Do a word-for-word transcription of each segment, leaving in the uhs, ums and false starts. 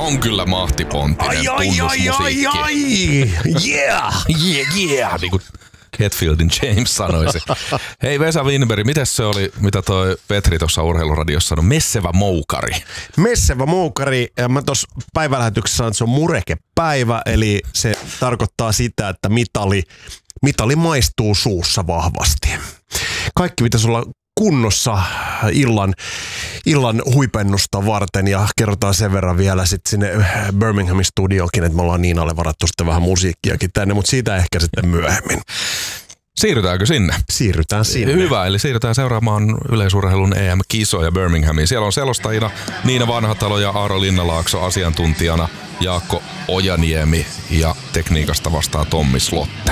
on kyllä mahtipontinen tunnusmusiikki. Ai, ai, ai, yeah, yeah, yeah, niin kuin Hetfieldin James sanoisi. Hei Vesa Winberg, mitäs se oli, mitä toi Petri tuossa urheiluradiossa sanoi? Messevä moukari. Messevä moukari. Ja mä tuossa päivälähetyksessä sanoin, että se on murekepäivä, eli se tarkoittaa sitä, että mitali, mitali maistuu suussa vahvasti. Kaikki pitäisi olla kunnossa illan, illan huipennusta varten ja kerrotaan sen verran vielä sitten sinne Birminghamin studiokin, että me ollaan Niinalle varattu sitten vähän musiikkiakin tänne, mutta siitä ehkä sitten myöhemmin. Siirrytäänkö sinne? Siirrytään sinne. Hyvä, eli siirrytään seuraamaan yleisurheilun E M-kisoja Birminghamiin. Siellä on selostajina Niina Vanhatalo ja Aaro Linnalaakso, asiantuntijana Jaakko Ojaniemi ja tekniikasta vastaa Tommi Slotte.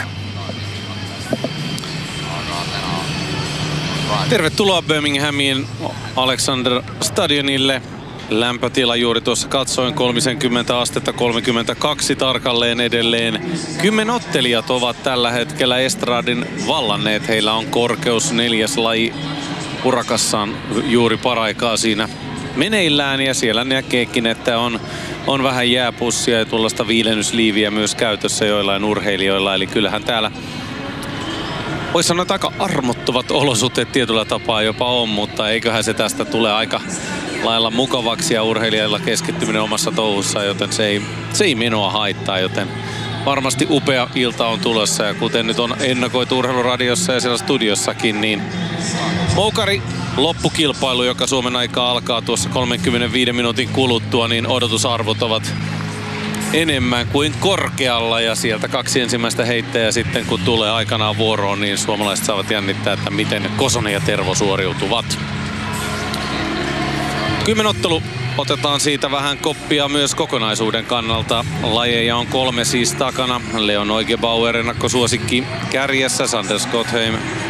Tervetuloa Birminghamin Alexander Stadionille. Lämpötila juuri tuossa katsoin kolmekymmentä astetta, kolmekymmentäkaksi tarkalleen edelleen. Kymmenottelijat ovat tällä hetkellä estradin vallanneet. Heillä on korkeus neljäs laji urakassaan juuri paraikaa siinä meneillään. Ja siellä näkeekin, että on, on vähän jääpussia ja tuollaista viilennysliiviä myös käytössä joillain urheilijoilla. Eli kyllähän täällä voisi sanoa, että aika armottuvat olosuhteet tietyllä tapaa jopa on, mutta eiköhän se tästä tule aika lailla mukavaksi ja urheilijalla keskittyminen omassa touhussa, joten se ei, se ei minua haittaa, joten varmasti upea ilta on tulossa ja kuten nyt on ennakoitu urheiluradiossa ja siellä studiossakin, niin moukari loppukilpailu, joka Suomen aikaa alkaa tuossa kolmenkymmenenviiden minuutin kuluttua, niin odotusarvot ovat enemmän kuin korkealla ja sieltä kaksi ensimmäistä heittäjää sitten kun tulee aikanaan vuoroon, niin suomalaiset saavat jännittää, että miten Kosonen ja Tervo suoriutuvat. Kymmenottelu, otetaan siitä vähän koppia myös kokonaisuuden kannalta. Lajeja on kolme siis takana. Leon Neugebauer ennakkosuosikki kärjessä, Sander Skotheim.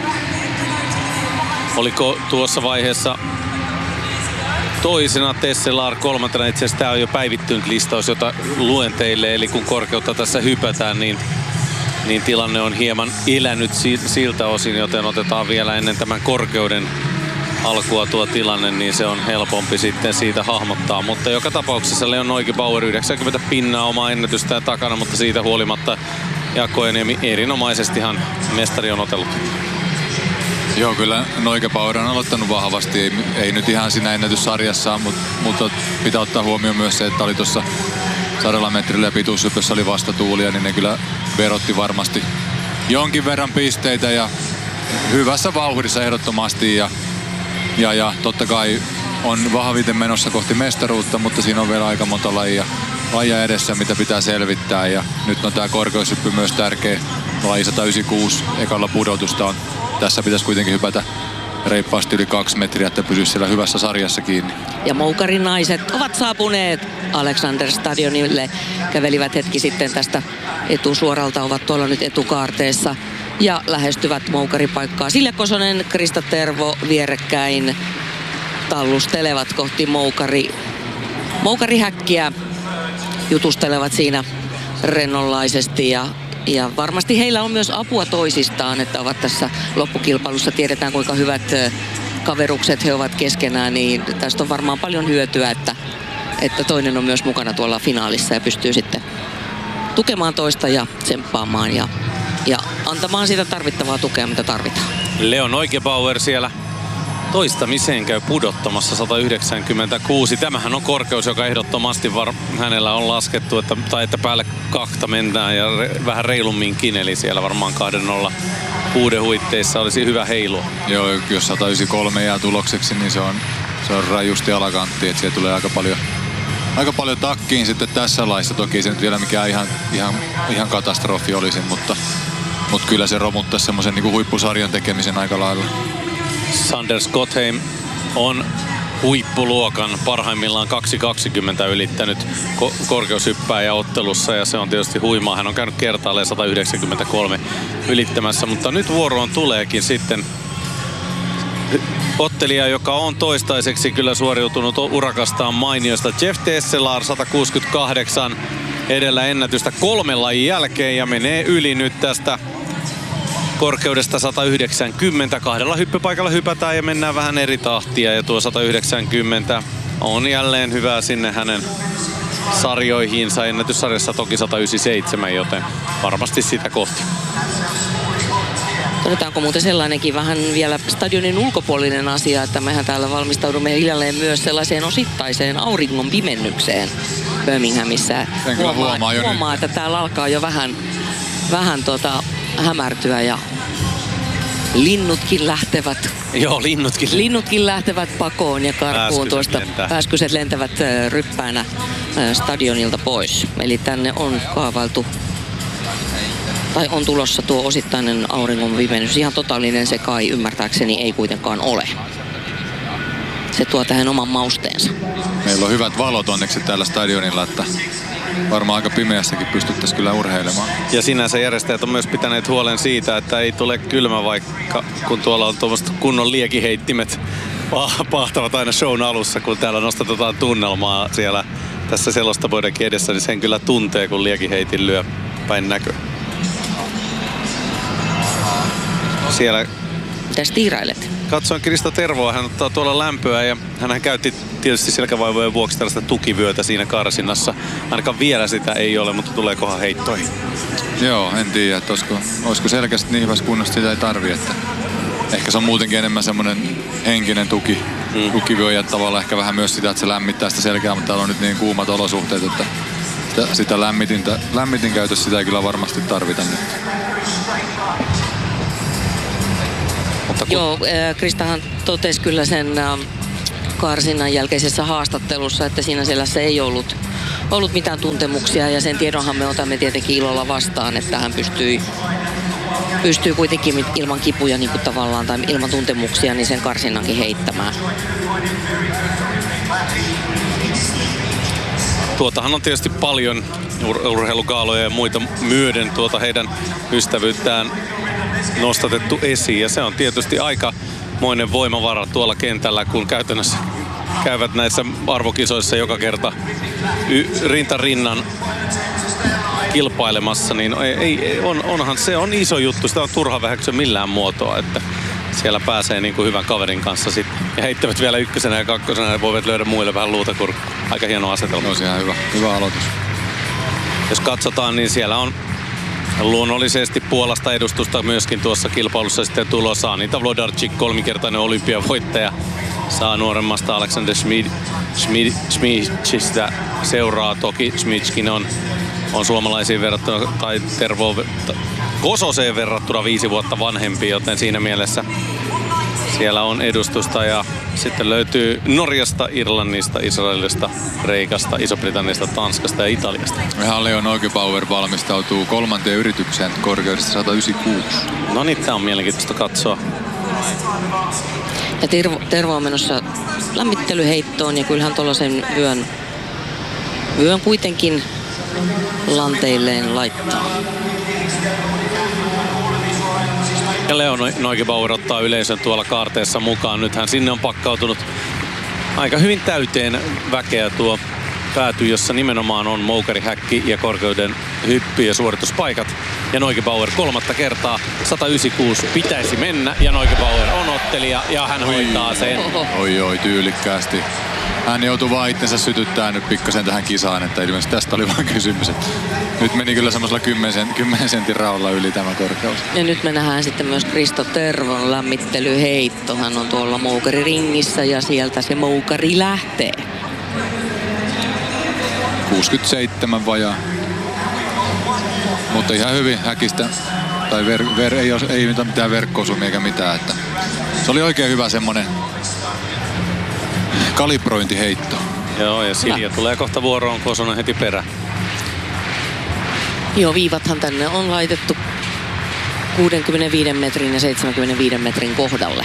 Oliko tuossa vaiheessa toisena, Tesselar kolmantena? Itse asiassa tämä on jo päivittynyt listaus, jota luen teille. Eli kun korkeutta tässä hypätään, niin, niin tilanne on hieman elänyt siltä osin, joten otetaan vielä ennen tämän korkeuden alkua tuo tilanne, niin se on helpompi sitten siitä hahmottaa. Mutta joka tapauksessa Leon Neugebauer yhdeksänkymmentä pinnaa omaa ennätystään takana, mutta siitä huolimatta Jaakko Ojaniemi erinomaisestihan mestari on otellut. Joo, kyllä Neugebauer on aloittanut vahvasti. Ei, ei nyt ihan siinä ennätyssarjassa, mutta, mutta pitää ottaa huomioon myös se, että oli tuossa sadalla metrillä ja pituushypyssä oli vastatuulia, niin ne kyllä verotti varmasti jonkin verran pisteitä ja hyvässä vauhdissa ehdottomasti. Ja Ja, ja totta kai on vahviten menossa kohti mestaruutta, mutta siinä on vielä aika monta lajia, lajia edessä, mitä pitää selvittää. Ja nyt on tämä korkeushyppy myös tärkeä. Laji sata yhdeksänkymmentäkuusi ekalla pudotusta on. Tässä pitäisi kuitenkin hypätä reippaasti yli kaksi metriä, että pysyisi siellä hyvässä sarjassa kiinni. Ja moukarin naiset ovat saapuneet Alexander Stadionille. Kävelivät hetki sitten tästä etusuoralta, ovat tuolla nyt etukaarteessa ja lähestyvät moukaripaikkaa. Silja Kosonen, Krista Tervo vierekkäin tallustelevat kohti moukari, moukarihäkkiä. Jutustelevat siinä rennonlaisesti ja, ja varmasti heillä on myös apua toisistaan, että ovat tässä loppukilpailussa. Tiedetään kuinka hyvät kaverukset he ovat keskenään, niin tästä on varmaan paljon hyötyä, että, että toinen on myös mukana tuolla finaalissa ja pystyy sitten tukemaan toista ja tsemppaamaan ja Ja antamaan sitä tarvittavaa tukea, mitä tarvitaan. Leon Neugebauer siellä toistamiseen käy pudottamassa sata yhdeksänkymmentäkuusi. Tämähän on korkeus, joka ehdottomasti var- hänellä on laskettu, että, tai että päälle kahta mennään ja re- vähän reilumminkin. Eli siellä varmaan kahden nolla kuuden huitteissa olisi hyvä heilua. Joo, jos sata yhdeksänkymmentäkolme jää tulokseksi, niin se on, se on rajusti alakantti. Että siellä tulee aika paljon, aika paljon takkiin sitten tässä laissa. Toki se nyt vielä mikään ihan, ihan, ihan katastrofi olisi, mutta Mutta kyllä se romuttaisi semmoisen niinku huippusarjan tekemisen aika lailla. Sander Skotheim on huippuluokan parhaimmillaan kaksi kaksikymmentä ylittänyt ko- korkeushyppääjä ottelussa ja se on tietysti huimaa. Hän on käynyt kertaalleen sata yhdeksänkymmentäkolme ylittämässä, mutta nyt vuoroon tuleekin sitten ottelija, joka on toistaiseksi kyllä suoriutunut urakastaan mainiosta. Jeff Tesselar sata kuusikymmentäkahdeksan edellä ennätystä kolmen lajin jälkeen ja menee yli nyt tästä korkeudesta sata yhdeksänkymmentä. Kahdella hyppypaikalla hypätään ja mennään vähän eri tahtia ja tuo sata yhdeksänkymmentä on jälleen hyvä sinne hänen sarjoihinsa. Ennätyssarjassa toki sata yhdeksänkymmentäseitsemän, joten varmasti sitä kohti. Todetaanko muuten sellainenkin vähän vielä stadionin ulkopuolinen asia, että mehän täällä valmistaudumme hiljalleen myös sellaiseen osittaiseen auringon pimennykseen Birminghamissa. Huomaa, huomaa, huomaa että täällä alkaa jo vähän, vähän tota hämärtyä ja linnutkin lähtevät. Joo, linnutkin. Linnutkin lähtevät pakoon ja karkuun Pääskyset tuosta. lentää. Pääskyset lentävät ryppäänä stadionilta pois. Eli tänne on kaavailtu tai on tulossa tuo osittainen auringon pimennys. Ihan totaalinen se kai ymmärtääkseni ei kuitenkaan ole. Se tuo tähän oman mausteensa. Meillä on hyvät valot onneksi täällä stadionilla, että varmaan aika pimeässäkin pystyttäisiin kyllä urheilemaan. Ja sinänsä järjestäjät on myös pitäneet huolen siitä, että ei tule kylmä, vaikka kun tuolla on tuommoista kunnon liekiheittimet pahtavat aina shown alussa, kun täällä nostetaan tunnelmaa siellä tässä selostavuodenkin edessä, niin sen kyllä tuntee, kun liekiheitin lyö päin näkö. Siellä Mitäs tiirailet? katsoin Krista Tervoa, hän ottaa tuolla lämpöä ja hän käytti tietysti selkävaivojen vuoksi tällaista tukivyötä siinä karsinnassa. Ainakaan vielä sitä ei ole, mutta tuleekohan heittoihin? Joo, en tiedä, että olisiko, olisiko selkeästi niin hyvässä kunnossa, sitä ei tarvi. Että ehkä se on muutenkin enemmän semmoinen henkinen tuki. Mm. Tukivyö ja tavallaan ehkä vähän myös sitä, että se lämmittää sitä selkää, mutta täällä on nyt niin kuumat olosuhteet, että sitä, sitä lämmitintä, lämmitin käytössä sitä ei kyllä varmasti tarvita nyt. Kun... Joo, äh, Kristahan totesi kyllä sen äh, karsinnan jälkeisessä haastattelussa, että siinä selässä ei ollut, ollut mitään tuntemuksia ja sen tiedonhan me otamme tietenkin ilolla vastaan, että hän pystyi, pystyy kuitenkin ilman kipuja niin kuin tavallaan tai ilman tuntemuksia niin sen karsinnankin heittämään. Tuotahan on tietysti paljon ur- urheilugaaloja ja muita myöden tuota heidän ystävyyttään nostatettu esiin. Ja se on tietysti aikamoinen voimavara tuolla kentällä, kun käytännössä käyvät näissä arvokisoissa joka kerta y- rinta rinnan kilpailemassa, niin ei, ei, on, onhan se on iso juttu. Sitä on turha väheksyä millään muotoa, että siellä pääsee niin kuin hyvän kaverin kanssa sitten. Ja heittävät vielä ykkösenä ja kakkosena ja voivat löydä muille vähän luuta kurkkuun. Aika hieno asetelma. Se on ihan hyvä, hyvä aloitus. Jos katsotaan, niin siellä on luonnollisesti Puolasta edustusta myöskin tuossa kilpailussa sitten tulossa. Anita Wlodarczyk, kolmikertainen olympiavoittaja, saa nuoremmasta Aleksander Schmid, Schmid, Schmidtistä seuraa. Toki Schmidtkin on, on suomalaisiin verrattuna, tai Tervo Kososeen verrattuna viisi vuotta vanhempi, joten siinä mielessä siellä on edustusta. Ja sitten löytyy Norjasta, Irlannista, Israelista, Kreikasta, Iso-Britanniasta, Tanskasta ja Italiasta. Ihan Leo Neugebauer valmistautuu kolmanteen yritykseen korkeudesta sata yhdeksänkymmentäkuusi. No niin, tää on mielenkiintoista katsoa. Ja Tervo, Tervo on menossa lämmittelyheittoon ja kyllähän tuollaisen vyön, vyön kuitenkin lanteilleen laittaa. Ja Leo Neugebauer ottaa yleisön tuolla kaarteessa mukaan. Nythän sinne on pakkautunut aika hyvin täyteen väkeä tuo pääty, jossa nimenomaan on moukarihäkki ja korkeuden hyppy ja suorituspaikat. Ja Neugebauer kolmatta kertaa, sata yhdeksänkymmentäkuusi pitäisi mennä ja Neugebauer on ottelija ja hän hoitaa sen. Oi oi, tyylikkäästi. Hän joutui vaan itsensä sytyttää nyt pikkasen tähän kisaan, että ilmeisesti tästä oli vaan kysymys. Nyt meni kyllä semmoisella kymmenen sentin raolla yli tämä korkeus. Ja nyt me nähdään sitten myös Krista Tervon lämmittelyheitto. Hän on tuolla moukariringissä ja sieltä se moukari lähtee. kuusikymmentäseitsemän vajaa. Mutta ihan hyvin häkistä. Tai ver, ver, ei, ei mitään verkko-osumia eikä mitään. Että se oli oikein hyvä semmonen kalibrointiheitto. Joo, ja Silja tulee kohta vuoroon, Kosonen heti perä. Joo, viivathan tänne on laitettu kuudenkymmenenviiden metrin ja seitsemänkymmenenviiden metrin kohdalle.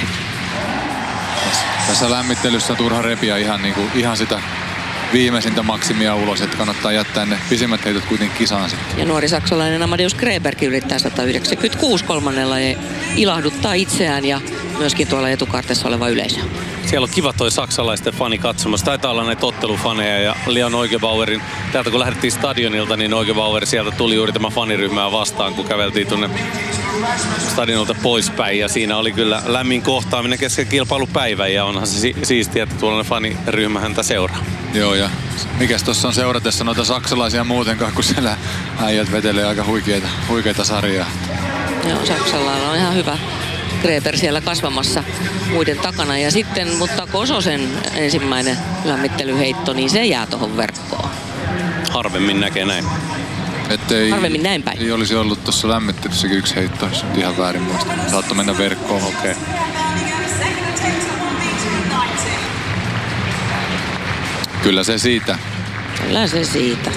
Tässä lämmittelyssä turha repiä ihan, niin kuin, ihan sitä viimeisintä maksimia ulos, että kannattaa jättää ne pisimmät heitot kuitenkin kisaan sitten. Ja nuori saksalainen Amadeus Gräberg yrittää sata yhdeksänkymmentäkuusi kolmannella ja ilahduttaa itseään ja myöskin tuolla etukartessa oleva yleisö. Siellä on kiva toi saksalaisten fani katsomassa. Taitaa olla näitä ottelufaneja ja Leo Neugebauerin. Täältä kun lähdettiin stadionilta, niin Neugebauer sieltä tuli juuri tämä faniryhmää vastaan, kun käveltiin tuonne stadionilta poispäin ja siinä oli kyllä lämmin kohtaaminen kesken kilpailupäivän ja onhan se si- siistiä, että tuollainen faniryhmä häntä seuraa. Joo, ja mikäs tuossa on seuratessa noita saksalaisia muutenkaan, kun siellä äijät vetelee aika huikeita, huikeita sarjaa. Joo, Saksalla on ihan hyvä Greber siellä kasvamassa muiden takana. Ja sitten, mutta Kososen ensimmäinen lämmittelyheitto, niin se jää tuohon verkkoon. Harvemmin näkee näin. Ettei, Harvemmin näin päin. Ei olisi ollut tuossa lämmittelyssäkin yksi heitto, jos nyt ihan väärin muista. Saattoi mennä verkkoon. Okei. Okay. Kyllä se siitä. Kyllä se siitä.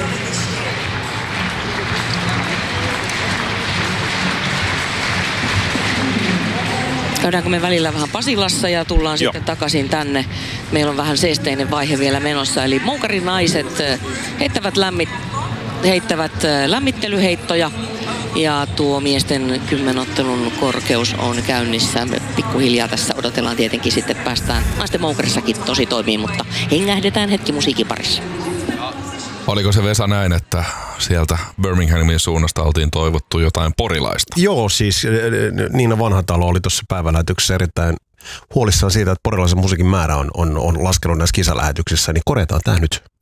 Käydäänkö me välillä vähän Pasilassa ja tullaan Joo. sitten takaisin tänne. Meillä on vähän seesteinen vaihe vielä menossa. Eli moukarinaiset heittävät, lämmit, heittävät lämmittelyheittoja. Ja tuo miesten kymmenottelun korkeus on käynnissä. Me pikkuhiljaa tässä odotellaan tietenkin sitten päästään. Naisten moukarissakin tosi toimii, mutta hengähdetään hetki musiikin parissa. Oliko se Vesa näin, että sieltä Birminghamin suunnasta oltiin toivottu jotain porilaista? Joo, siis Niina Vanhatalo oli tuossa päivälähetyksessä erittäin huolissaan siitä, että porilaisen musiikin määrä on, on, on laskenut näissä kisalähetyksissä, niin korjataan tämä nyt.